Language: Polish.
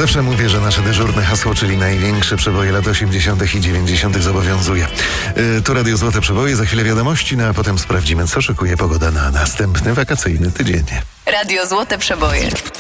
Zawsze mówię, że nasze dyżurne hasło, czyli największe przeboje lat 80. i 90. zobowiązuje. Tu Radio Złote Przeboje, za chwilę wiadomości, no a potem sprawdzimy, co szykuje pogoda na następny wakacyjny tydzień. Radio Złote Przeboje.